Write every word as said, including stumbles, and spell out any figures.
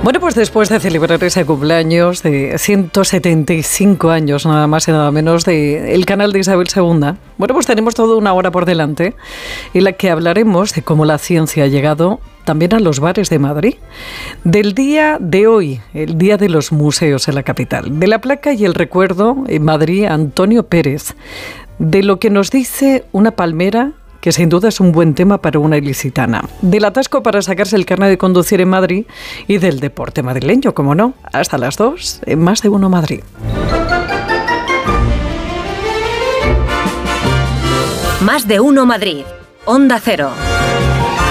Bueno, pues después de celebrar ese cumpleaños de ciento setenta y cinco años, nada más y nada menos, del canal de Isabel segunda, bueno, pues tenemos toda una hora por delante en la que hablaremos de cómo la ciencia ha llegado también a los bares de Madrid, del día de hoy, el Día de los Museos en la capital, de la placa y el recuerdo en Madrid a Antonio Pérez, de lo que nos dice una palmera, que sin duda es un buen tema para una ilicitana, del atasco para sacarse el carnet de conducir en Madrid y del deporte madrileño, como no, hasta las dos, en Más de Uno Madrid. Más de Uno Madrid, Onda Cero.